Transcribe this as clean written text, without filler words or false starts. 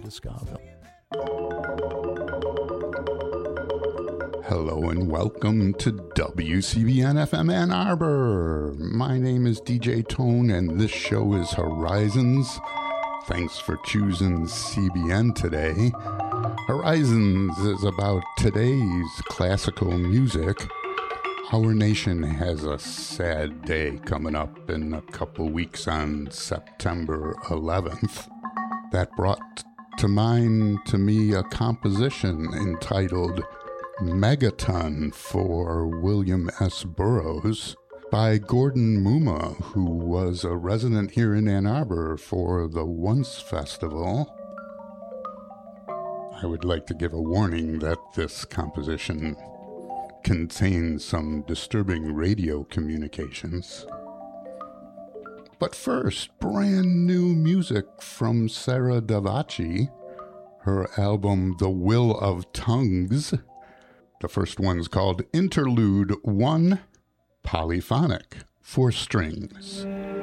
Scottville. Hello and welcome to WCBN FM Ann Arbor. My name is DJ Tone and this show is Horizons. Thanks for choosing CBN today. Horizons is about today's classical music. Our nation has a sad day coming up in a couple weeks on September 11th. That brought to mind to me a composition entitled Megaton for William S. Burroughs by Gordon Muma, who was a resident here in Ann Arbor for the Once Festival. I would like to give a warning that this composition contains some disturbing radio communications. But first, brand new music from Sarah Davachi, her album The Will of Tongues. The first one's called Interlude 1, Polyphonic, 4 strings.